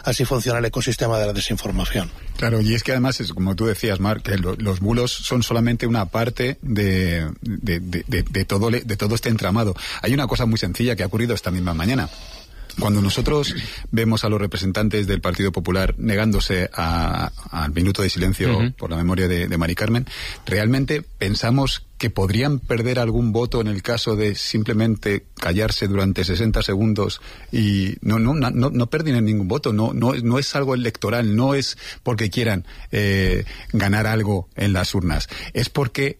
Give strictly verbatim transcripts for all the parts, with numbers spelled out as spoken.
así funciona el ecosistema de la desinformación. Claro, y es que además, es como tú decías, Marc, que lo, los bulos son solamente una parte de, de, de, de, de, todo, de todo este entramado. Hay una cosa muy sencilla que ha ocurrido esta misma mañana. Cuando nosotros vemos a los representantes del Partido Popular negándose al minuto de silencio uh-huh. por la memoria de, de Mari Carmen, realmente pensamos que podrían perder algún voto en el caso de simplemente callarse durante sesenta segundos y no no no no pierden ningún voto, no no no es algo electoral, no es porque quieran eh, ganar algo en las urnas, es porque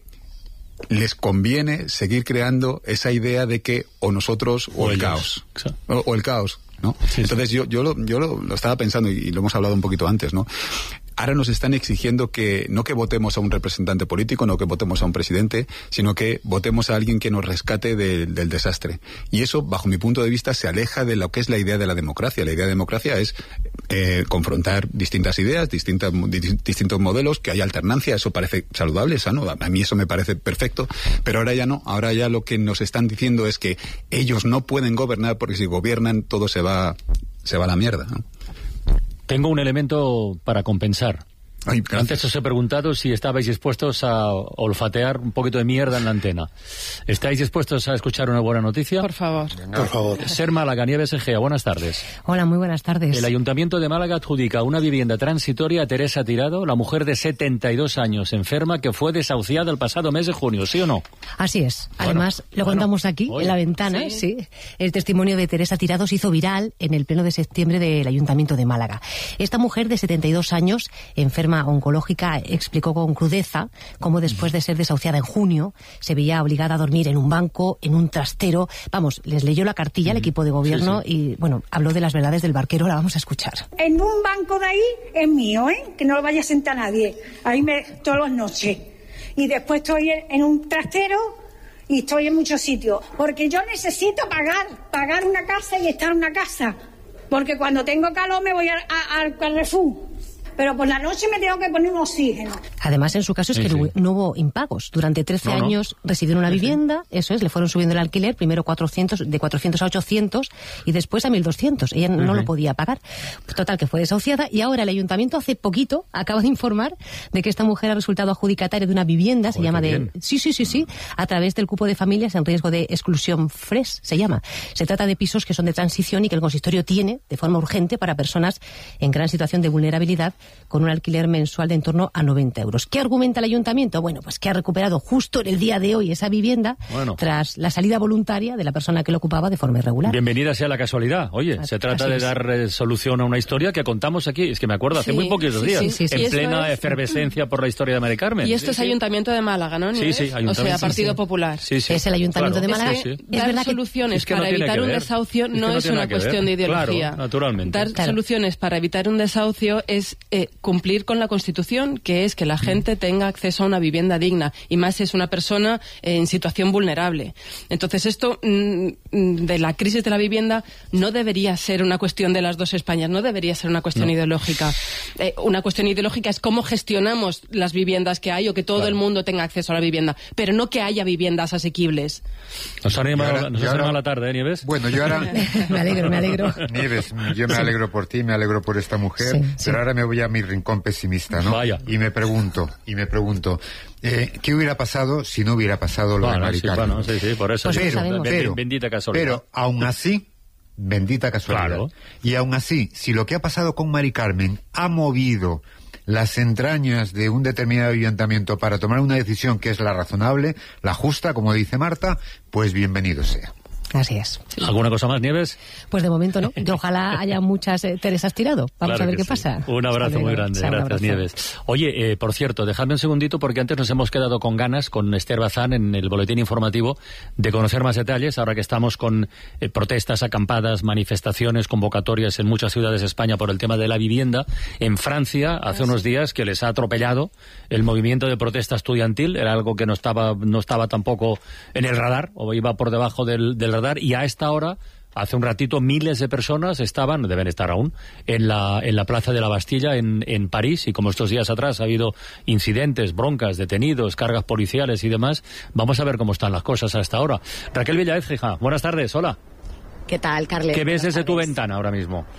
les conviene seguir creando esa idea de que o nosotros o, o el caos o, o el caos, ¿no? Sí, Entonces sí. yo yo lo yo lo, lo estaba pensando y, y lo hemos hablado un poquito antes, ¿no? Ahora nos están exigiendo que no que votemos a un representante político, no que votemos a un presidente, sino que votemos a alguien que nos rescate de, del desastre. Y eso, bajo mi punto de vista, se aleja de lo que es la idea de la democracia. La idea de democracia es eh, confrontar distintas ideas, distintas, di, distintos modelos, que haya alternancia. Eso parece saludable, sano. A mí eso me parece perfecto. Pero ahora ya no. Ahora ya lo que nos están diciendo es que ellos no pueden gobernar porque si gobiernan todo se va, se va a la mierda, ¿no? Tengo un elemento para compensar. Ay, Antes os he preguntado si estabais dispuestos a olfatear un poquito de mierda en la antena. ¿Estáis dispuestos a escuchar una buena noticia? Por favor. Por favor. Ser Málaga, Nieves Egea, buenas tardes. Hola, muy buenas tardes. El Ayuntamiento de Málaga adjudica una vivienda transitoria a Teresa Tirado, la mujer de setenta y dos años enferma que fue desahuciada el pasado mes de junio, ¿sí o no? Así es. Bueno, Además, lo bueno, contamos aquí, oye, en la ventana. sí. sí. El testimonio de Teresa Tirado se hizo viral en el pleno de septiembre del Ayuntamiento de Málaga. Esta mujer de setenta y dos años, enferma oncológica, explicó con crudeza cómo después de ser desahuciada en junio se veía obligada a dormir en un banco, en un trastero. Vamos, les leyó la cartilla al equipo de gobierno sí, sí. y, bueno, habló de las verdades del barquero. La vamos a escuchar. En un banco de ahí es mío, ¿eh? Que no lo vaya a sentar nadie. Ahí me todas las noches. Y después estoy en un trastero y estoy en muchos sitios. Porque yo necesito pagar, pagar una casa y estar en una casa. Porque cuando tengo calor me voy a, a, al Carrefour. Pero por la noche me tengo que poner un oxígeno. Además, en su caso es que sí, sí. no hubo impagos. Durante trece no, no. años residió en una vivienda, eso es, le fueron subiendo el alquiler, primero cuatrocientos, de cuatrocientos a ochocientos y después a mil doscientos. Ella uh-huh. no lo podía pagar. Total, que fue desahuciada y ahora el ayuntamiento hace poquito acaba de informar de que esta mujer ha resultado adjudicataria de una vivienda, Joder, se llama de... Bien. Sí, sí, sí, sí, a través del cupo de familias en riesgo de exclusión F R E S, se llama. Se trata de pisos que son de transición y que el consistorio tiene de forma urgente para personas en gran situación de vulnerabilidad con un alquiler mensual de en torno a noventa euros. ¿Qué argumenta el ayuntamiento? Bueno, pues que ha recuperado justo en el día de hoy esa vivienda bueno. tras la salida voluntaria de la persona que lo ocupaba de forma irregular. Bienvenida sea la casualidad. Oye, así, se trata de dar eh, solución a una historia que contamos aquí. Es que me acuerdo, hace sí, muy poquitos días, sí, sí, sí, en sí, plena es... efervescencia por la historia de Mari Carmen. Y esto sí, es sí. Ayuntamiento de Málaga, ¿no? Sí, sí, Ayuntamiento. O sea, Partido sí, sí. Popular. Sí, sí. Es el Ayuntamiento claro. de Málaga. Es que es dar verdad soluciones es que para no evitar un ver. desahucio es que no, no es una cuestión de ideología. Claro, naturalmente. Dar claro. soluciones para evitar un desahucio es eh, cumplir con la Constitución, que es que la gente tenga acceso a una vivienda digna, y más si es una persona en situación vulnerable. Entonces esto mm, de la crisis de la vivienda no debería ser una cuestión de las dos Españas, no debería ser una cuestión no. ideológica. Eh, una cuestión ideológica es cómo gestionamos las viviendas que hay o que todo claro. el mundo tenga acceso a la vivienda, pero no que haya viviendas asequibles. Nos ha animado la tarde, ¿eh, Nieves? Bueno, yo ahora... me alegro, me alegro. Nieves, yo me alegro por ti, me alegro por esta mujer, sí, pero sí. ahora me voy a mi rincón pesimista, ¿no? Vaya. Y me pregunto, y me pregunto, eh, ¿qué hubiera pasado si no hubiera pasado lo bueno, de Mari sí, Carmen? Bueno, sí, sí, por eso. Pues sí. Pero, pero, bendita casualidad. Pero, aún así, bendita casualidad. Claro. Y aún así, si lo que ha pasado con Mari Carmen ha movido las entrañas de un determinado ayuntamiento para tomar una decisión que es la razonable, la justa, como dice Marta, pues bienvenido sea. Así es. ¿Alguna cosa más, Nieves? Pues de momento no. Y ojalá haya muchas eh, Teresas Tirado. Vamos claro a ver qué sí. pasa. Un abrazo muy grande. Chao, gracias, abrazo. Nieves. Oye, eh, por cierto, dejadme un segundito porque antes nos hemos quedado con ganas con Esther Bazán en el boletín informativo de conocer más detalles, ahora que estamos con eh, protestas, acampadas, manifestaciones, convocatorias en muchas ciudades de España por el tema de la vivienda. En Francia, hace unos días que les ha atropellado el movimiento de protesta estudiantil, era algo que no estaba, no estaba tampoco en el radar, o iba por debajo del, del radar, y a esta hora, hace un ratito, miles de personas estaban, deben estar aún, en la, en la Plaza de la Bastilla, en, en París, y como estos días atrás ha habido incidentes, broncas, detenidos, cargas policiales y demás, vamos a ver cómo están las cosas a esta hora. Raquel Villaécija, buenas tardes, hola. ¿Qué tal, Carles? ¿Qué ves buenas desde tardes. tu ventana ahora mismo?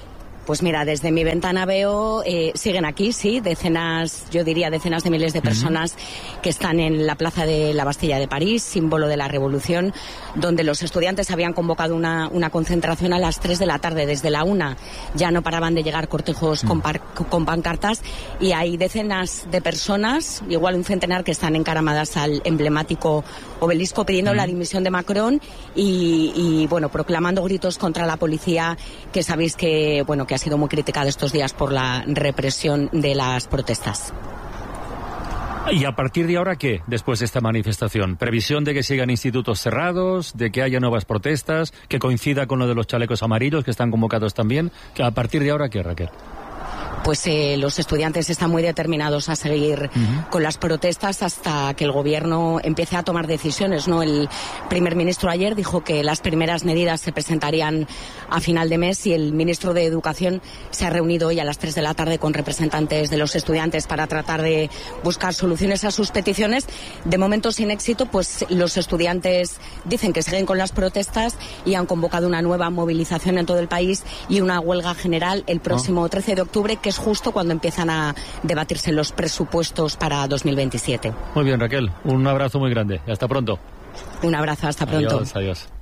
Pues mira, desde mi ventana veo, eh, siguen aquí, sí, decenas, yo diría decenas de miles de personas uh-huh. que están en la plaza de la Bastilla de París, símbolo de la Revolución, donde los estudiantes habían convocado una, una concentración a las tres de la tarde. Desde la una ya no paraban de llegar cortejos uh-huh. con, par, con pancartas, y hay decenas de personas, igual un centenar, que están encaramadas al emblemático obelisco pidiendo uh-huh. la dimisión de Macron y, y, bueno, proclamando gritos contra la policía, que sabéis que, bueno, que ha sido muy criticada estos días por la represión de las protestas. ¿Y a partir de ahora qué, después de esta manifestación? ¿Previsión de que sigan institutos cerrados, de que haya nuevas protestas, que coincida con lo de los chalecos amarillos que están convocados también? ¿A partir de ahora qué, Raquel? Pues eh, los estudiantes están muy determinados a seguir uh-huh. con las protestas hasta que el gobierno empiece a tomar decisiones, ¿no? El primer ministro ayer dijo que las primeras medidas se presentarían a final de mes, y el ministro de Educación se ha reunido hoy a las tres de la tarde con representantes de los estudiantes para tratar de buscar soluciones a sus peticiones. De momento sin éxito, pues los estudiantes dicen que siguen con las protestas y han convocado una nueva movilización en todo el país y una huelga general el próximo oh. trece de octubre, que es justo cuando empiezan a debatirse los presupuestos para dos mil veintisiete. Muy bien, Raquel, un abrazo muy grande. Hasta pronto. Un abrazo, hasta pronto. Adiós, adiós.